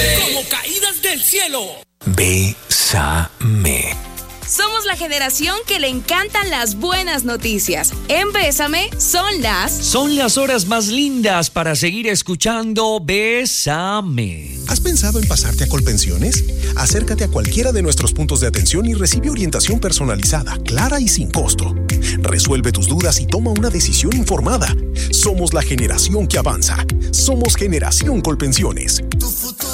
como caídas del cielo. Bésame. Somos la generación que le encantan las buenas noticias. En Bésame son las horas más lindas para seguir escuchando Bésame. ¿Has pensado en pasarte a Colpensiones? Acércate a cualquiera de nuestros puntos de atención y recibe orientación personalizada, clara y sin costo. Resuelve tus dudas y toma una decisión informada. Somos la generación que avanza. Somos Generación Colpensiones.